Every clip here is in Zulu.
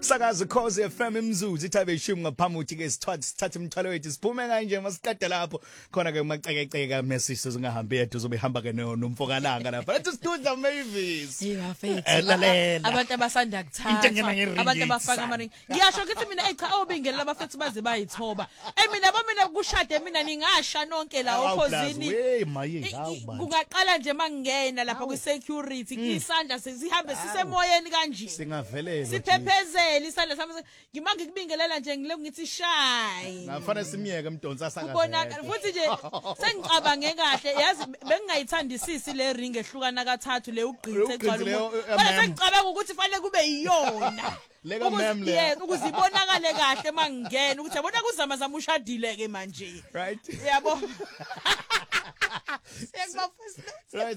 Sakazi Khosi FM imzuzu ithabe ishumi ngaphambi ke sithathe imthwalo wethu siphume kanje masiqede lapho khona ke macekeceka message singahambi yedwa uzobehamba ke nomfokalanga lapha lethu sidudla Mavis abantu abasanda kuthatha abantu abafaka amaringi ngiyasho ukuthi mina cha obingela labafethu baze bayithoba mina kushade mina ningasha nonke la ophozini kungaqala nje mangena lapha ku security isandla sihambe sisemoyeni kanje singavelela siphephezela isandla sami ngimange kubingelela nje ngiloko ngithi shy nafanele simiyeke umdonsa sangavela kubonakala futhi nje sengicabange kahle yazi bengingayithandisisi le ring ehlukana kathathu le ugqithe ecala kodwa sengicabanga ukuthi fanele kube yiyona lega mem le yes ukuzibonakale kahle mangena ukuthi yabona kuzama zama ushadile ke manje right yabo right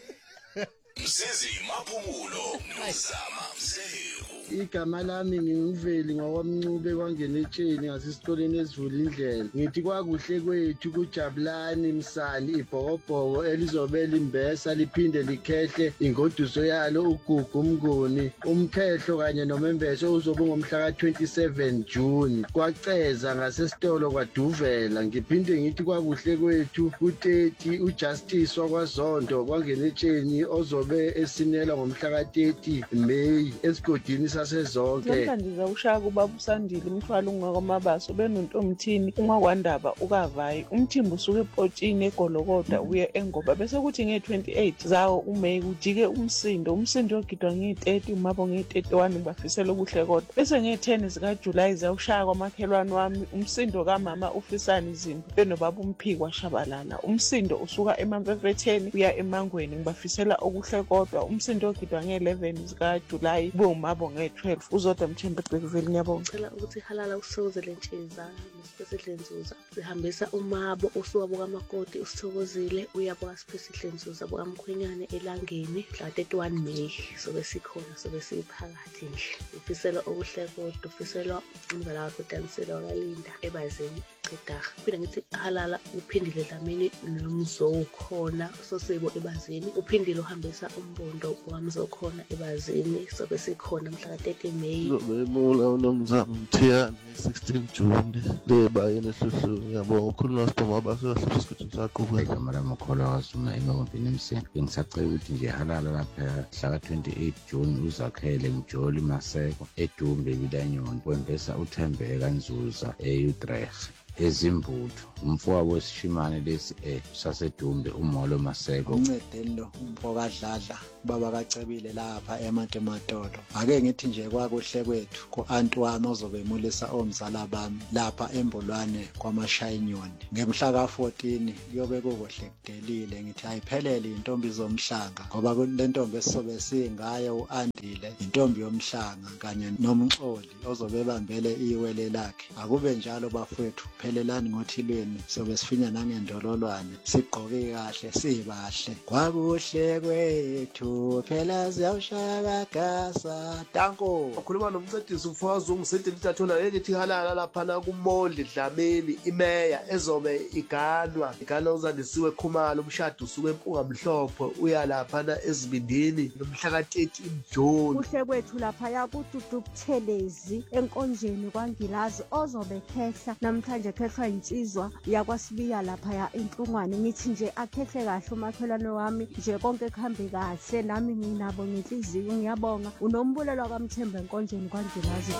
Msezi Maphumulo Mzama Msehu. Igama lami nginguveli ngawamncube kwangena etsheni ngasesikoleni esivula indlela. Ngithi kwakuhle kwethu kujabulani Msali ibhokobhoko elizobela imbesa liphinde likhehle ingoduso yalo ugugu umngoni umkhehlo kanye nomembeso uzobe ngomhla ka27 June kwaceza ngasesitolo kwaduvela ngiphinde ngithi kwakuhle kwethu ku30 uJustice wakwaZondo kwangena etsheni ozobe esinela ngomhla ka30 May esigodini sasezonke namhlanje zawushaya kubaba usandile umthwalo ungakamabaso benontomthini ungakwandaba ukavayi umthimba usuke epotshini egolokoda uye engoba bese kuthi nge28 zawo uMay kujike umsindo ogidwa nge30 umabo nge31 bafisela okuhle kodwa bese nge10 zika July zawushaya kwamakhelwane wami umsindo kamama ufisani izimbi benobaba umphikwa shabalala umsindo usuka emamfefetheni uya emangweni ngibafisela okuhle kodwa umsindo ogidwa nge11 zika July bomabo nge12 uzoda mthembe Bhekuveli ngiyabonga ngicela ukuthi halala usithokozele ntsheza nesiphesidle nzuza sihambisa umabo usuka bokamakoti usithokozile uyabo kaSiphesidle nzuza bokamkhwenyane elangeni mhla 31 May sobe sikhona sobe siphakathi nje ufisela okuhle kodwa ufiselwa umzala wakho uDanisela wakalinda ebazeni qidaga phinde ngithi halala uphindile Dlamini nomzokhona sosibo ebazeni uphindile uhambisa umbondo wamzokhona ebazeni sobe sikhona mhla ka30 May Bebula unomzamo Mthiyane 16 June lebayeni ehluhlungu ngiyabonga ukhuluma siboma basohlala isikhathi sakho igama lamakhola wasuma eMagombeni emseni ngisacela ukuthi nje halala lapha mhla ka28 June uzakhele Mjoli Maseko eDumbe Bilanyoni kwembesa uThembeka Nzuza eUtrecht ezimbutho umfowabo wesishimane lesi sasedumbe uMolo Maseko uncedelo umfokadladla baba kacebile lapha ematematolo ake ngithi nje kwakuhle kwethu ku-anti wami ozobemulisa omzala bami lapha embolwane kwaMashayinyoni ngemhla ka14 kuyobe kukuhle kudelile ngithi ayiphelele intombi zomhlanga ngoba le ntombi esizobe singayo uAndile intombi yomhlanga kanye nomxoli ozobe bambele iwele lakhe akube njalo bafowethu phelelani ngothilweni sobe sifinya nangendololwane sigqoke kahle sibahle kwakuhle kwethu phela ziyawushaya kagasa tanko ukhuluma nomncedisi umfazi ungisedeli thathola elithi halala lapha na kuMondi Dlamini imeya ezobe iganwa uzandisiwe Khumalo umshado usuke empunga mhlophe uya lapha na ezibindini nomhla ka30 June kuhle kwethu lapha yakududu Buthelezi enkonjeni kwaNgilazi ozobe khehla namhlanje khehla insizwa yakwaSibiya lapha ya inhlungwane ngithi nje akhehle kahle umakhelwane wami nje konke kuhambe kahle nami nginabo ngenhliziyo ngiyabonga unombulelo kaMthembe enkonjeni kwaNgilazi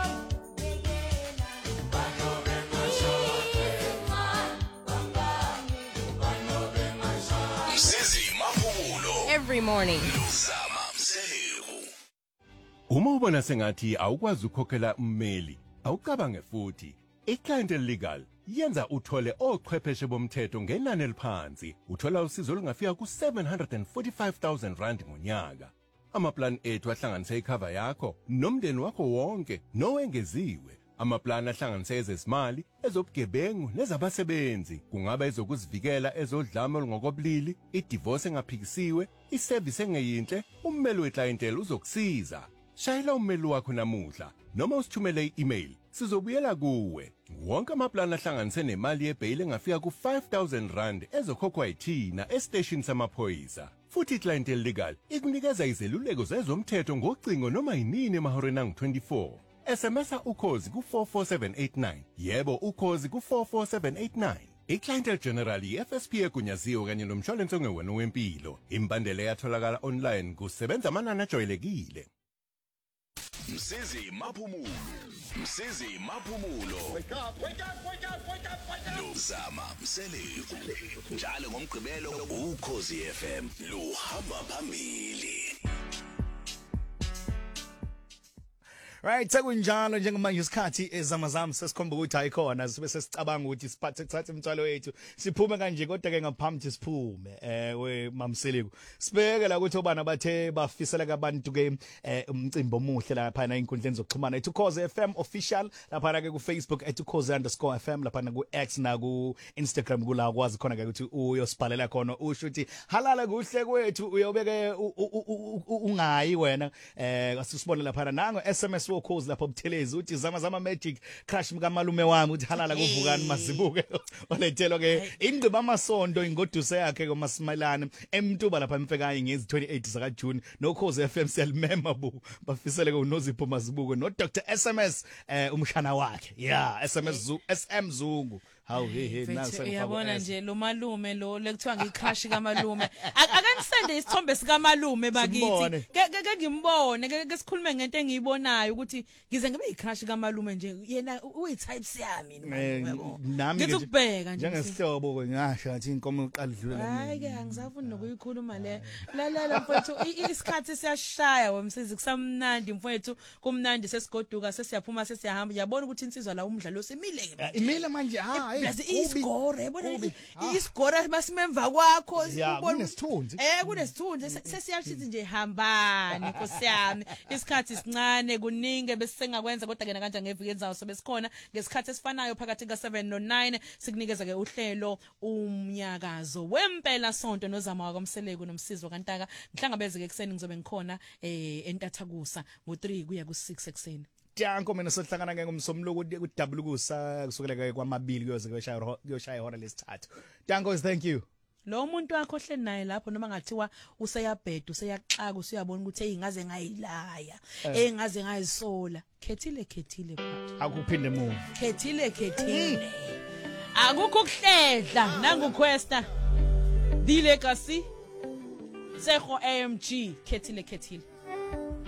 Msezi Maphumulo every morning Mzama Msehu. Uma ubona sengathi awukwazi ukukhokhela ummeli awucabange futhi iClient Legal yenza uthole ochwepheshe bomthetho ngenani eliphansi uthola usizo olungafika ku745,000 rand ngonyaka amaplan ethu ahlanganisa icover yakho nomndeni wakho wonke nowengeziwe amaplan ahlanganisa ezezimali ezobugebengu nezabasebenzi kungaba ezokuzivikela ezodlame olungokobulili idivorce engaphikisiwe iservice engeyinhle ummeli weclientele uzokusiza shayela ummeli wakho namuhla noma usithumele i-email sizobuyela kuwe wonke amaplan ahlanganise nemali yebail engafika ku5,000 rand ezokhokhwa yithina estation samaphoyisa futhi iClient Legal ikunikeza izeluleko zezomthetho ngocingo noma yinini emahoreni angu-24 SMSa ukhozi ku44789 yebo ukhozi ku44789 iClientele General iFSP egunyaziwe kanye nomshwalense ongewena wempilo imbandela yatholakala online kusebenza amanani ajwayelekile Msizi Maphumulo Wake up Nozama Mseleku njalo ngomgqibelo ukhozi FM luhamba phambili Right, sekunjalo njengamanje isikhathi ezamazama sesikhomba ukuthi ayikhona sibe sesicabanga ukuthi sithathe imthwalo wethu siphume kanje kodwa ke ngaphambi siphume we mamseliku sibeke la ukuthi obana bathe bafisela kabantu ke umcimbi omuhle lapha na inkundleni zokuxhumana eTukhoze FM official lapha ke ku Facebook @tukhoze_fm lapha na ku X na ku Instagram kula kwazi khona ke ukuthi uyosibhalela khona usho ukuthi halala kuhle kwethu uyobeke ungayi wena asisibone lapha nango SMS ukhozi lapha obuthelezi uthi zama magic crush mka malume wami uthi halala kuvukani masibuke olethelwa ke ingqiba amasonto ingoduso yakhe koMasimelane emntuba lapha emfekayo ngezi 28 zaka June nokhozi FM siyalimema bafisele ke uNozipho Mazibuko no Dr SMS umshana wakhe yeah SM Zungu hawu he nasa uyabona nje lo malume lo lekuthiwa ngicrush kaMalume akanisende isithombe sika Malume bakithi ke ngimbone ke sikhulume ngento engiyibonayo ukuthi ngize ngibe icrush kaMalume nje yena uyitypes yami nami ngizukubheka nje njengesihlobo ngasho ngathi inkomo iqala idlule hayi ke angisafuni nokuyikhuluma le lalela mfowethu isikhathi siyashaya wemsizi kusamnandi mfowethu kumnandi sesigoduka sesiyaphuma sesiyahamba yabona ukuthi insizwa la umdlalo simile ke imile manje hayi isigore yabona isigore basimemva kwakho ubona nesithunzi kunesithunzi sesiyashithi nje hambani Nkosi yami isikhathi sincane kuningi besengakwenza kodwa ke nakanje ngeviki enzayo sobesikhona ngesikhathi esifanayo phakathi ka7 no9 sikunikeza ke uhlelo umnyakazo wempela sonto nozama wakwamseleku nomsizo kaNtaka ngihlangabeze ke ekseni ngizobe ngikhona entathakusa ngo3 kuya ku6 ekseni Tyanko mina sohlangana ke ngomsomluko kuDabulukusa kusukela ke kwamabili kuyoshaya ihora lesithathu. Tyanko thank you. Lo muntu wakho hleli naye lapho noma ngathiwa useyabheda useyaxaka usuyabona ukuthi eyingaze ngayilaya engaze ngayisola khethile futhi akuphinde move khethile akukho ukuhledla nanguQuesta The Legacy Seho AMG khethile